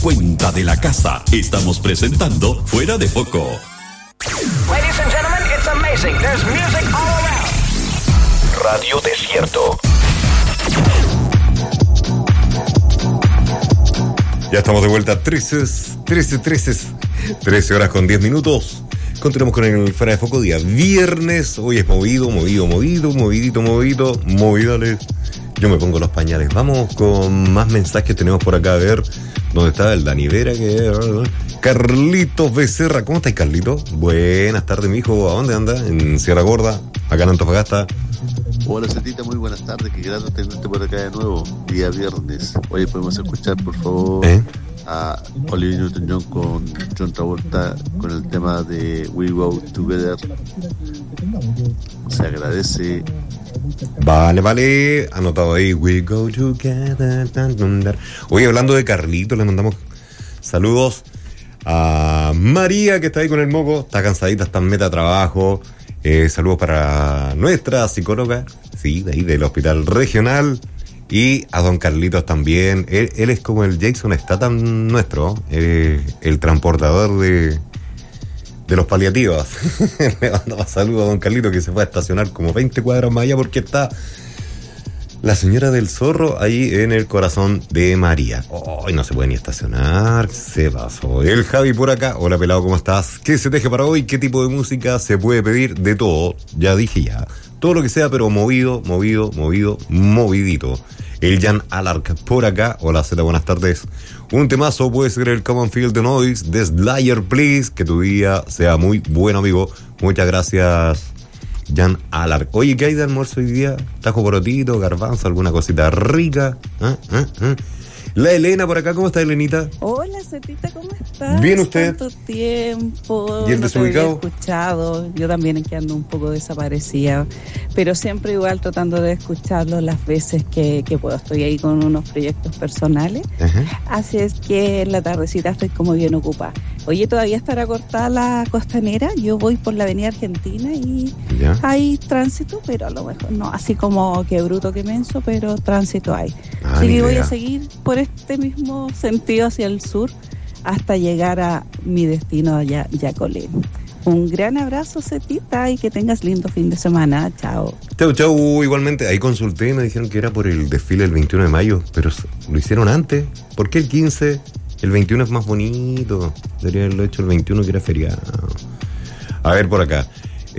Cuenta de la casa. Estamos presentando Fuera de Foco. Ladies and gentlemen, it's amazing. There's music all around. Radio Desierto. Ya estamos de vuelta, 13 horas con 10 minutos. Continuamos con el Fuera de Foco, día viernes. Hoy es movidales. Yo me pongo los pañales. Vamos con más mensajes. Tenemos por acá, a ver, ¿dónde está el Dani Vera? Carlitos Becerra. ¿Cómo estás, Carlitos? Buenas tardes, mijo. ¿A dónde anda? En Sierra Gorda, acá en Antofagasta. Hola, Cetita, muy buenas tardes. Qué grato tenerte por acá de nuevo, día viernes. Oye, ¿podemos escuchar, por favor, a Olivia Newton-John con John Travolta con el tema de We Go Together? Se agradece. Vale, anotado ahí. We Go Together. Oye, hablando de Carlitos, le mandamos saludos a María, que está ahí con el moco. Está cansadita, está en meta de trabajo. Saludos para nuestra psicóloga, sí, de ahí del Hospital Regional. Y a don Carlitos también. Él es como el Jason Statham nuestro, el transportador de los paliativos. Le mandamos saludos a don Carlitos, que se fue a estacionar como 20 cuadras más allá porque está la señora del zorro ahí en el corazón de María. Hoy no se puede ni estacionar, se pasó. El Javi por acá. Hola, pelado, ¿cómo estás? ¿Qué se teje para hoy? ¿Qué tipo de música se puede pedir? De todo, ya dije ya. Todo lo que sea, pero movidito. El Jan Alark por acá. Hola, Zeta, buenas tardes. Un temazo puede ser el Common Field the Noise de Slayer, please. Que tu día sea muy bueno, amigo. Muchas gracias, Jan Alark. Oye, ¿qué hay de almuerzo hoy día? ¿Tajo porotito, garbanzo, alguna cosita rica? La Elena por acá, ¿cómo está, Elenita? Hola, Cetita, ¿cómo estás? Bien, ¿usted? Tanto tiempo. ¿Y el desubicado? No te había escuchado. Yo también aquí ando un poco desaparecida, pero siempre igual tratando de escucharlo las veces que puedo. Estoy ahí con unos proyectos personales. Ajá. Así es que en la tardecita estoy como bien ocupada. Oye, ¿todavía estará cortada la costanera? Yo voy por la avenida Argentina y ¿ya? Hay tránsito, pero a lo mejor no, así como que bruto que menso, pero tránsito hay. Así que voy a seguir por este mismo sentido hacia el sur hasta llegar a mi destino allá, Yacolén. Un gran abrazo, Cetita, y que tengas lindo fin de semana. Chao. Chau, igualmente. Ahí consulté y me dijeron que era por el desfile del 21 de mayo, pero lo hicieron antes. ¿Por qué el 15? El 21 es más bonito. Debería haberlo hecho el 21, que era feriado. A ver, por acá.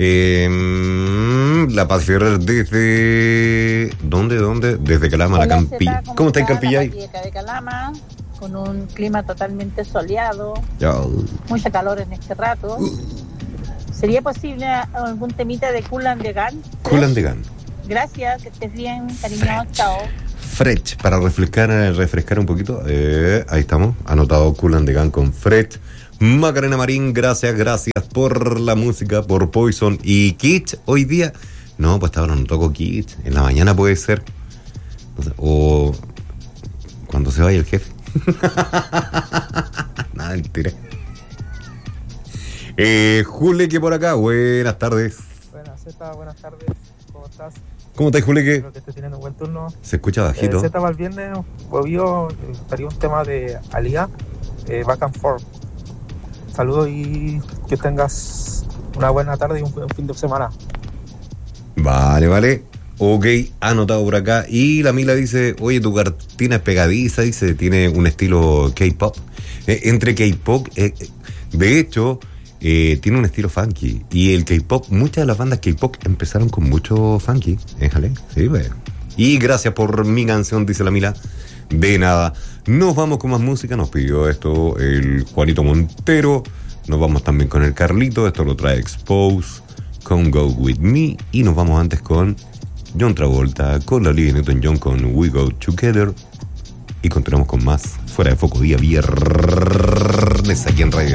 La Paz Ferrer desde... ¿Dónde? Desde Calama, hola, la Campilla. ¿Cómo está en Campilla? De Calama, con un clima totalmente soleado. Oh. Mucha calor en este rato. ¿Sería posible algún temita de Kool and the Gang? Kool and the Gang. Gracias, que estés bien, cariño. Chao. Fresh, para refrescar un poquito. Ahí estamos, anotado Kool and the Gang con Fresh. Macarena Marín, gracias por la música, por Poison y Kitsch hoy día. No, pues ahora no toco Kitsch. En la mañana puede ser. O cuando se vaya el jefe. Nada, mentira. Juleque por acá, buenas tardes. Buenas, Zeta, buenas tardes. ¿Cómo estás? ¿Cómo estás, Juleque? Espero que estés teniendo un buen turno. Se escucha bajito. Zeta, para el viernes, obvio, estaría un tema de Alía, Back and Forth. Saludos y que tengas una buena tarde y un buen fin de semana. Vale. Ok, anotado por acá. Y la Mila dice, oye, tu cortina es pegadiza, dice, tiene un estilo K-pop. Entre K-pop, de hecho, tiene un estilo funky. Y el K-pop, muchas de las bandas K-pop empezaron con mucho funky. Éjale, sí, pues. Y gracias por mi canción, dice la Mila. De nada. Nos vamos con más música. Nos pidió esto el Juanito Montero. Nos vamos también con el Carlito. Esto lo trae Expose con Go With Me. Y nos vamos antes con John Travolta, con la Olivia Newton-John con We Go Together. Y continuamos con más Fuera de Foco, día viernes aquí en Radio